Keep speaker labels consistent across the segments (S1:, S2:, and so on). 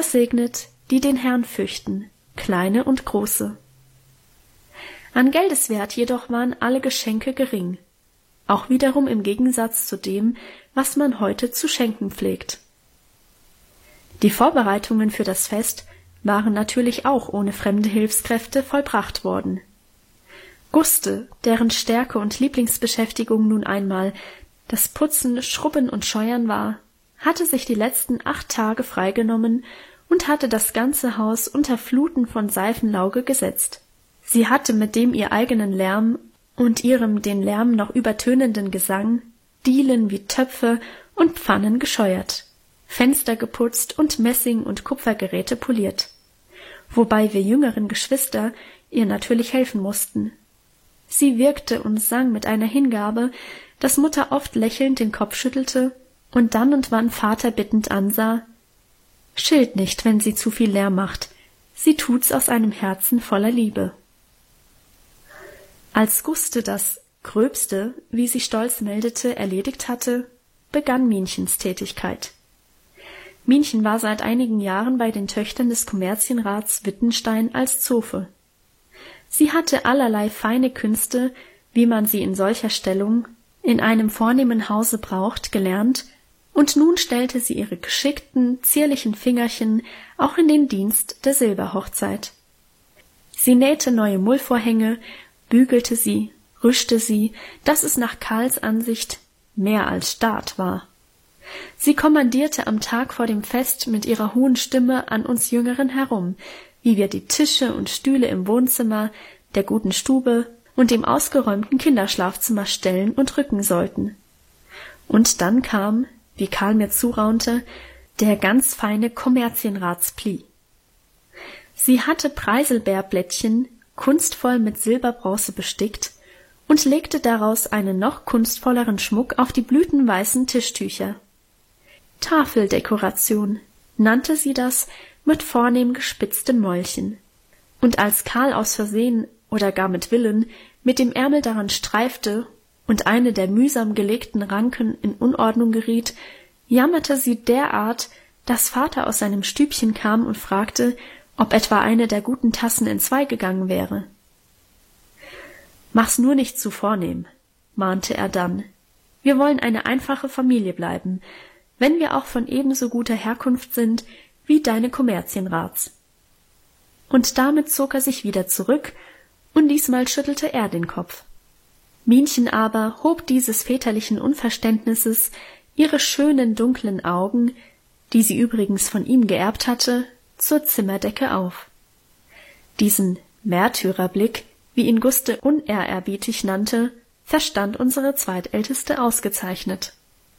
S1: Er segnet, die den Herrn fürchten, kleine und große. An Geldeswert jedoch waren alle Geschenke gering, auch wiederum im Gegensatz zu dem, was man heute zu schenken pflegt. Die Vorbereitungen für das Fest waren natürlich auch ohne fremde Hilfskräfte vollbracht worden. Guste, deren Stärke und Lieblingsbeschäftigung nun einmal das Putzen, Schrubben und Scheuern war, hatte sich die letzten 8 Tage freigenommen und hatte das ganze Haus unter Fluten von Seifenlauge gesetzt. Sie hatte mit dem ihr eigenen Lärm und ihrem den Lärm noch übertönenden Gesang Dielen wie Töpfe und Pfannen gescheuert, Fenster geputzt und Messing- und Kupfergeräte poliert, wobei wir jüngeren Geschwister ihr natürlich helfen mussten. Sie wirkte und sang mit einer Hingabe, dass Mutter oft lächelnd den Kopf schüttelte und dann und wann Vater bittend ansah: »Schilt nicht, wenn sie zu viel Lärm macht, sie tut's aus einem Herzen voller Liebe.« Als Guste das Gröbste, wie sie stolz meldete, erledigt hatte, begann Minchens Tätigkeit. Minchen war seit einigen Jahren bei den Töchtern des Kommerzienrats Wittenstein als Zofe. Sie hatte allerlei feine Künste, wie man sie in solcher Stellung in einem vornehmen Hause braucht, gelernt, und nun stellte sie ihre geschickten, zierlichen Fingerchen auch in den Dienst der Silberhochzeit. Sie nähte neue Mullvorhänge, bügelte sie, rüschte sie, dass es nach Karls Ansicht mehr als Staat war. Sie kommandierte am Tag vor dem Fest mit ihrer hohen Stimme an uns Jüngeren herum, wie wir die Tische und Stühle im Wohnzimmer, der guten Stube und dem ausgeräumten Kinderschlafzimmer stellen und rücken sollten. Und dann kam, wie Karl mir zuraunte, der ganz feine Kommerzienratspli. Sie hatte Preiselbeerblättchen kunstvoll mit Silberbronze bestickt und legte daraus einen noch kunstvolleren Schmuck auf die blütenweißen Tischtücher. Tafeldekoration nannte sie das mit vornehm gespitzten Mäulchen. Und als Karl aus Versehen oder gar mit Willen mit dem Ärmel daran streifte und eine der mühsam gelegten Ranken in Unordnung geriet, jammerte sie derart, dass Vater aus seinem Stübchen kam und fragte, ob etwa eine der guten Tassen entzwei gegangen wäre. »Mach's nur nicht zu vornehm«, mahnte er dann. »Wir wollen eine einfache Familie bleiben, wenn wir auch von ebenso guter Herkunft sind wie deine Kommerzienrats.« Und damit zog er sich wieder zurück, und diesmal schüttelte er den Kopf. Minchen aber hob dieses väterlichen Unverständnisses ihre schönen dunklen Augen, die sie übrigens von ihm geerbt hatte, zur Zimmerdecke auf. Diesen Märtyrerblick, wie ihn Guste unehrerbietig nannte, verstand unsere Zweitälteste ausgezeichnet.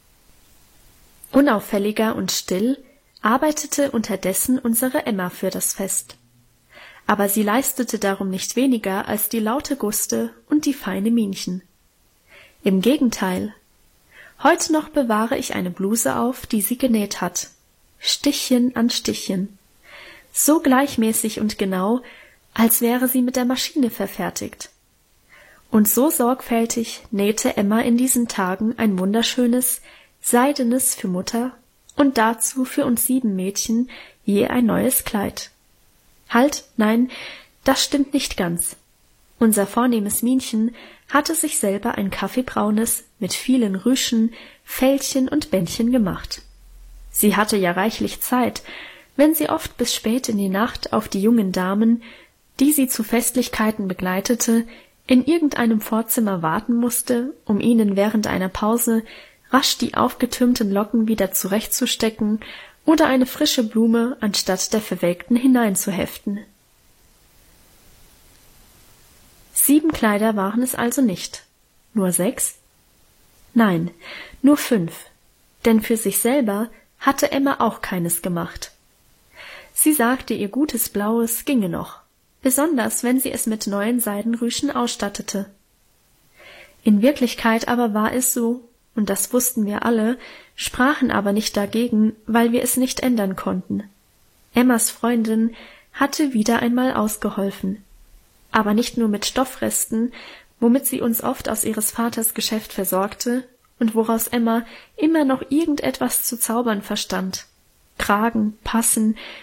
S1: Unauffälliger und still arbeitete unterdessen unsere Emma für das Fest. Aber sie leistete darum nicht weniger als die laute Guste und die feine Minchen. Im Gegenteil. Heute noch bewahre ich eine Bluse auf, die sie genäht hat. Stichchen an Stichchen. So gleichmäßig und genau, als wäre sie mit der Maschine verfertigt. Und so sorgfältig nähte Emma in diesen Tagen ein wunderschönes, seidenes für Mutter und dazu für uns 7 Mädchen je ein neues Kleid. Halt, nein, das stimmt nicht ganz. Unser vornehmes Minchen hatte sich selber ein kaffeebraunes mit vielen Rüschen, Fältchen und Bändchen gemacht. Sie hatte ja reichlich Zeit, wenn sie oft bis spät in die Nacht auf die jungen Damen, die sie zu Festlichkeiten begleitete, in irgendeinem Vorzimmer warten musste, um ihnen während einer Pause rasch die aufgetürmten Locken wieder zurechtzustecken oder eine frische Blume anstatt der verwelkten hineinzuheften. 7 Kleider waren es also nicht. Nur 6? Nein, nur 5, denn für sich selber hatte Emma auch keines gemacht. Sie sagte, ihr gutes Blaues ginge noch, besonders wenn sie es mit neuen Seidenrüschen ausstattete. In Wirklichkeit aber war es so, und das wussten wir alle, sprachen aber nicht dagegen, weil wir es nicht ändern konnten. Emmas Freundin hatte wieder einmal ausgeholfen, aber nicht nur mit Stoffresten, womit sie uns oft aus ihres Vaters Geschäft versorgte und woraus Emma immer noch irgendetwas zu zaubern verstand. Kragen, Passen,